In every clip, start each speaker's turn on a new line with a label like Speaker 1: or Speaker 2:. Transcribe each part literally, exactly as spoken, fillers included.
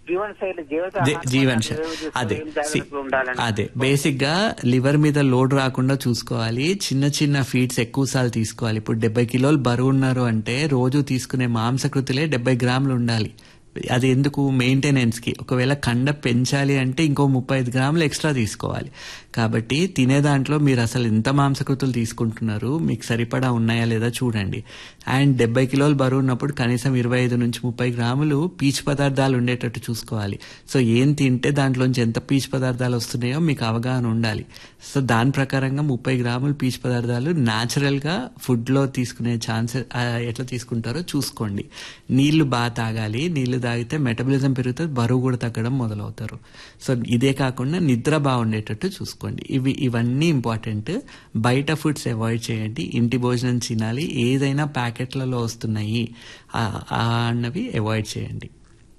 Speaker 1: జీవన శైలి జీవిత
Speaker 2: జీ- జీవన శైలి అదే సి- అదే బేసిక్ గా లివర్ మీద లోడ్ రాకుండా చూసుకోవాలి. చిన్న చిన్న ఫీడ్స్ ఎక్కువ సార్లు తీసుకోవాలి. ఇప్పుడు డెబ్బై కిలోలు బరువు ఉన్నారు అంటే రోజు తీసుకునే మాంసకృతులే డెబ్బై గ్రాములు ఉండాలి. అది ఎందుకు మెయింటెనెన్స్ కి. ఒకవేళ కండ పెంచాలి అంటే ఇంకో ముప్పై ఐదు గ్రాములు ఎక్స్ట్రా తీసుకోవాలి. కాబట్టి తినే దాంట్లో మీరు అసలు ఎంత మాంసకృతులు తీసుకుంటున్నారు, మీకు సరిపడా ఉన్నాయా లేదా చూడండి. అండ్ డెబ్బై కిలోలు బరువు ఉన్నప్పుడు కనీసం ఇరవై ఐదు నుంచి ముప్పై గ్రాములు పీచు పదార్థాలు ఉండేటట్టు చూసుకోవాలి. సో ఏం తింటే దాంట్లోంచి ఎంత పీచు పదార్థాలు వస్తున్నాయో మీకు అవగాహన ఉండాలి. సో దాని ప్రకారంగా ముప్పై గ్రాములు పీచు పదార్థాలు న్యాచురల్ గా ఫుడ్ లో తీసుకునే ఛాన్సెస్ ఎట్లా తీసుకుంటారో చూసుకోండి. నీళ్లు బాగా తాగాలి. నీళ్లు తాగితే మెటబాలిజం పెరుగుతుంది, బరువు కూడా తగ్గడం మొదలవుతారు. సో ఇదే కాకుండా నిద్ర బాగుండేటట్టు చూసుకోండి. ఇవి ఇవన్నీ ఇంపార్టెంట్. బయట ఫుడ్స్ అవాయిడ్ చేయండి. ఇంటి భోజనం తినాలి. ఏదైనా ప్యాకెట్లలో వస్తున్నాయి ఆ- ఆ అన్నవి అవాయిడ్ చేయండి.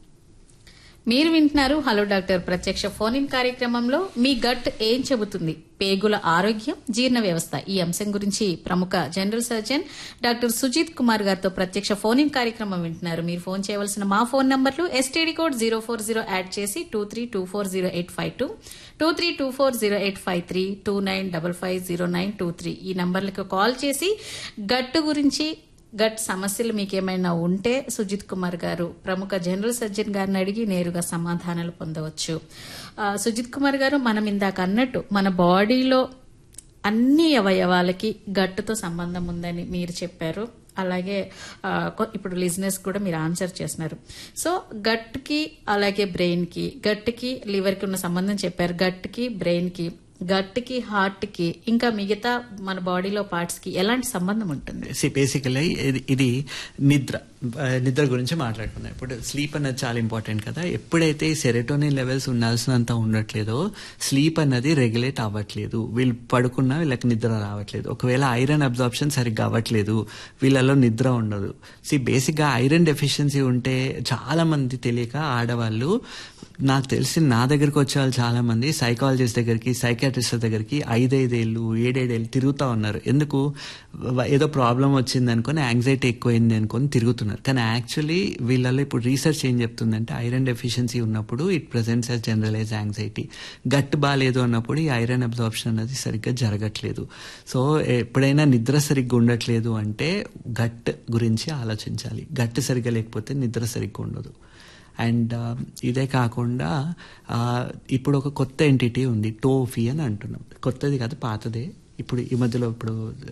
Speaker 3: మీరు వింటున్నారు హలో డాక్టర్ ప్రత్యక్ష ఫోన్ ఇన్ కార్యక్రమంలో మీ గట్ ఏం చెబుతుంది, పేగుల ఆరోగ్యం, జీర్ణ వ్యవస్థ, ఈ అంశం గురించి ప్రముఖ general surgeon doctor Sujith Kumar గారితో ప్రత్యక్ష ఫోన్ ఇన్ కార్యక్రమం వింటున్నారు. మీరు ఫోన్ చేయవలసిన మా ఫోన్ నంబర్లు STD code zero four zero add చేసి two three two four zero eight five two two three two four zero eight five three two nine double five zero nine two three ఈ నంబర్లకు call చేసి గట్టు గురించి, gut సమస్యలు మీకేమైనా ఉంటే సుజిత్ కుమార్ గారు ప్రముఖ జనరల్ సర్జన్ గారిని అడిగి నేరుగా సమాధానాలు పొందవచ్చు. ఆ, సుజిత్ కుమార్ గారు, మనం ఇందాక అన్నట్టు మన బాడీలో అన్ని అవయవాలకి గట్టుతో సంబంధం ఉందని మీరు చెప్పారు. అలాగే ఆ, కొ- ఇప్పుడు లిజినెస్ కూడా మీరు ఆన్సర్ చేస్తున్నారు. సో గట్ కి అలాగే బ్రెయిన్ కి, గట్ కి లివర్ కి ఉన్న సంబంధం చెప్పారు. గట్ కి బ్రెయిన్ కి, గట్ కి హార్ట్ కి, ఇంకా మిగతా మన బాడీలో పార్ట్స్ కి ఎలాంటి సంబంధం ఉంటుంది?
Speaker 2: బేసికలీ ఇది ఇది నిద్ర ఆ, నిద్ర గురించి మాట్లాడుకున్నాం. ఇప్పుడు స్లీప్ అన్నది చాలా ఇంపార్టెంట్ కదా. ఎప్పుడైతే సెరోటోనిన్ లెవెల్స్ ఉండాల్సినంత ఉండట్లేదో స్లీప్ అన్నది రెగ్యులేట్ అవ్వట్లేదు. వీళ్ళు పడుకున్నా వీళ్ళకి నిద్ర రావట్లేదు. ఒకవేళ ఐరన్ అబ్జార్ప్షన్ సరిగ్గా అవ్వట్లేదు, వీళ్ళలో నిద్ర ఉండదు. సి బేసిక్ గా ఐరన్ డెఫిషియన్సీ ఉంటే చాలా మంది తెలియక ఆడవాళ్ళు, నాకు తెలిసి నా దగ్గరికి వచ్చే వాళ్ళు చాలా మంది సైకాలజిస్ట్ దగ్గరికి, సైకాట్రిస్ట్ దగ్గరికి ఐదైదేళ్ళు ఏడేడేళ్ళు తిరుగుతూ ఉన్నారు. ఎందుకు? వ- ఏదో ప్రాబ్లం వచ్చింది అనుకొని, యాంగ్జైటీ ఎక్కువైంది అనుకొని తిరుగుతున్నారు. కానీ యాక్చువల్లీ వీళ్ళలో ఇప్పుడు రీసెర్చ్ ఏం చెప్తుందంటే ఐరన్ డెఫిషియన్సీ ఉన్నప్పుడు it presents as generalise anxiety. Gut బాగాలేదు అన్నప్పుడు ఈ ఐరన్ అబ్జార్ప్షన్ అనేది సరిగ్గా జరగట్లేదు. సో ఎప్పుడైనా నిద్ర సరిగ్గా ఉండట్లేదు అంటే గట్ గురించి ఆలోచించాలి. గట్ సరిగ్గా లేకపోతే నిద్ర సరిగ్గా ఉండదు. అండ్ ఇదే కాకుండా ఆ, ఇప్పుడు ఒక కొత్త ఎంటిటీ ఉంది, టోఫీ అని అంటున్నాం. కొత్తది కాదు, పాతదే. ఇప్పుడు ఈ మధ్యలో ఇప్పుడు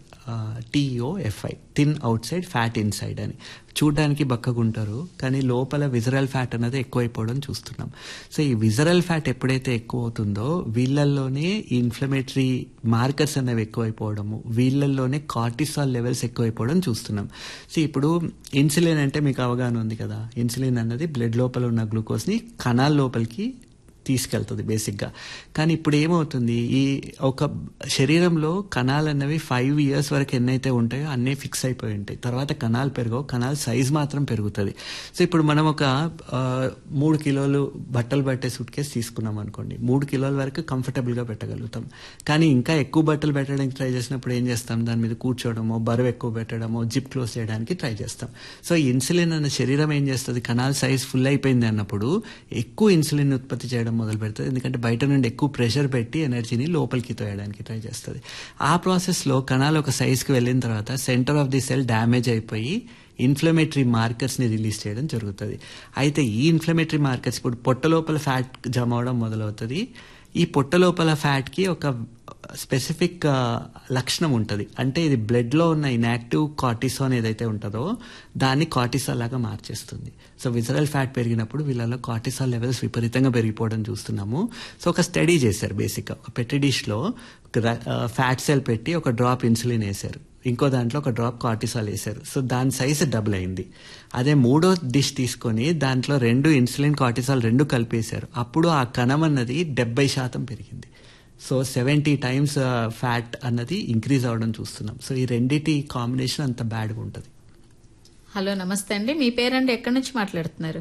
Speaker 2: టీఓఎఫ్ఐ, thin out side fat inside అని. చూడడానికి బక్కగుంటారు కానీ లోపల విజరల్ ఫ్యాట్ అనేది ఎక్కువైపోవడం చూస్తున్నాం. సో ఈ విజరల్ ఫ్యాట్ ఎప్పుడైతే ఎక్కువ అవుతుందో వీళ్ళల్లోనే ఈ ఇన్ఫ్లమేటరీ మార్కర్స్ అనేవి ఎక్కువైపోవడము, వీళ్ళల్లోనే కార్టిసాల్ లెవెల్స్ ఎక్కువైపోవడం చూస్తున్నాం. సో ఇప్పుడు ఇన్సులిన్ అంటే మీకు అవగాహన ఉంది కదా. ఇన్సులిన్ అన్నది బ్లడ్ లోపల ఉన్న గ్లూకోజ్ని కణాల లోపలికి తీసుకెళ్తుంది బేసిక్గా. కానీ ఇప్పుడు ఏమవుతుంది, ఈ ఒక శరీరంలో కణాలు అన్నవి ఫైవ్ ఇయర్స్ వరకు ఎన్నైతే ఉంటాయో అన్నీ ఫిక్స్ అయిపోయి ఉంటాయి. తర్వాత కణాలు పెరగవు, కణాల సైజ్ మాత్రం పెరుగుతుంది. సో ఇప్పుడు మనం ఒక ఆ, మూడు కిలోలు బట్టలు పట్టే సూట్ కేసు తీసుకున్నాం అనుకోండి, మూడు కిలోల వరకు కంఫర్టబుల్గా పెట్టగలుగుతాం. కానీ ఇంకా ఎక్కువ బట్టలు పెట్టడానికి ట్రై చేసినప్పుడు ఏం చేస్తాం, దాని మీద కూర్చోవడమో, బరువు ఎక్కువ పెట్టడమో, జిప్ క్లోజ్ చేయడానికి ట్రై చేస్తాం. సో ఇన్సులిన్ అన్న శరీరం ఏం చేస్తుంది, కణాల సైజ్ ఫుల్ అయిపోయింది అన్నప్పుడు ఎక్కువ ఇన్సులిన్ ఉత్పత్తి చేయడం మొదలు పెడుతుంది. ఎందుకంటే బయట నుండి ఎక్కువ ప్రెషర్ పెట్టి ఎనర్జీని లోపలికి తోయడానికి ట్రై చేస్తుంది. ఆ ప్రాసెస్లో కణాలు ఒక సైజ్కి వెళ్ళిన తర్వాత centre of the cell damage అయిపోయి ఇన్ఫ్లమేటరీ మార్కర్స్ని రిలీజ్ చేయడం జరుగుతుంది. అయితే ఈ ఇన్ఫ్లమేటరీ మార్కర్స్ ఇప్పుడు పొట్ట లోపల ఫ్యాట్ జమ అవడం మొదలవుతుంది. ఈ పొట్ట లోపల ఫ్యాట్కి ఒక స్పెసిఫిక్ లక్షణం ఉంటుంది. అంటే ఇది బ్లడ్లో ఉన్న ఇన్యాక్టివ్ కార్టిసాన్ ఏదైతే ఉంటుందో దాన్ని కార్టిసాల్ లాగా మార్చేస్తుంది. సో విజరల్ ఫ్యాట్ పెరిగినప్పుడు వీళ్ళలో కార్టిసాల్ లెవెల్స్ విపరీతంగా పెరిగిపోవడం చూస్తున్నాము. సో ఒక స్టడీ చేశారు. బేసిక్గా ఒక పెట్టి డిష్లో ఫ్యాట్ సెల్ పెట్టి ఒక డ్రాప్ ఇన్సులిన్ వేశారు, ఇంకో దాంట్లో ఒక డ్రాప్ కార్టిసాల్ వేశారు. సో దాని సైజ్ డబుల్ అయింది. అదే మూడో డిష్ తీసుకొని దాంట్లో రెండు ఇన్సులిన్ కార్టిసాల్ రెండు కలిపేశారు. అప్పుడు ఆ కణం అన్నది డెబ్బై శాతం పెరిగింది. సో సెవెంటీ టైమ్స్ ఫ్యాట్ అన్నది ఇంక్రీజ్ అవడం చూస్తున్నాం. సో ఈ రెండిటి కాంబినేషన్ అంత బ్యాడ్గా ఉంటుంది.
Speaker 3: హలో, నమస్తే అండి. మీ పేరండి, ఎక్కడి నుంచి మాట్లాడుతున్నారు?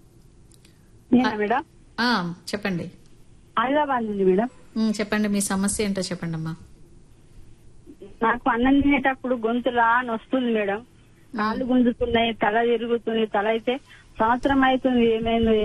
Speaker 4: నేనా మేడం?
Speaker 3: ఆ, చెప్పండి.
Speaker 4: హైదరాబాద్ నుండి మేడం.
Speaker 3: ఉమ్, చెప్పండి, మీ సమస్య ఏంటో చెప్పండి అమ్మా.
Speaker 4: నాకు అన్నం తినేటప్పుడు గొంతులా అని వస్తుంది మేడం. కాళ్ళు గుంజుతున్నాయి, తల తిరుగుతుంది. తల అయితే సంవత్సరం అవుతుంది, ఏమైందో